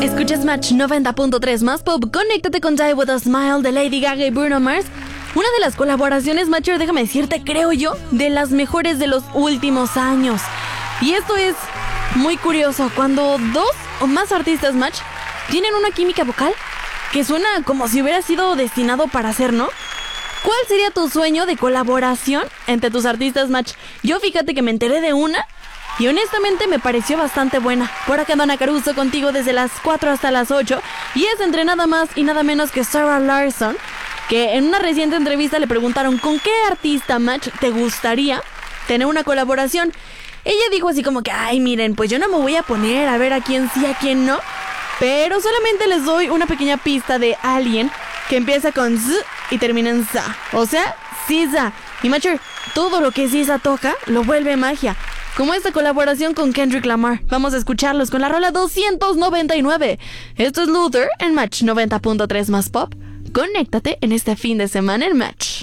Escuchas Match 90.3 más pop. Conéctate con Die With A Smile de Lady Gaga y Bruno Mars. Una de las colaboraciones, Matcher, déjame decirte, creo yo, de las mejores de los últimos años. Y esto es muy curioso, cuando dos o más artistas, Match, tienen una química vocal que suena como si hubiera sido destinado para ser, ¿no? ¿Cuál sería tu sueño de colaboración entre tus artistas, Match? Yo fíjate que me enteré de una y honestamente me pareció bastante buena. Por acá Dana Caruso contigo desde las 4 hasta las 8. Y es entre nada más y nada menos que Sarah Larson, que en una reciente entrevista le preguntaron ¿con qué artista, Match, te gustaría tener una colaboración? Ella dijo así como que, ay, miren, pues yo no me voy a poner a ver a quién sí, a quién no, pero solamente les doy una pequeña pista de alguien que empieza con Z y termina en Za. O sea, SZA. Y Matcher, todo lo que SZA toca lo vuelve magia. Como esta colaboración con Kendrick Lamar. Vamos a escucharlos con la rola 299. Esto es Luther en Match 90.3 más pop. Conéctate en este fin de semana en Match.